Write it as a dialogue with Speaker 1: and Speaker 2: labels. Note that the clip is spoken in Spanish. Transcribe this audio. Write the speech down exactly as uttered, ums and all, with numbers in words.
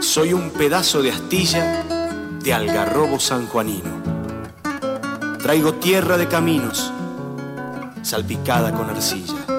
Speaker 1: Soy un pedazo de astilla de algarrobo sanjuanino. Traigo tierra de caminos salpicada con arcilla.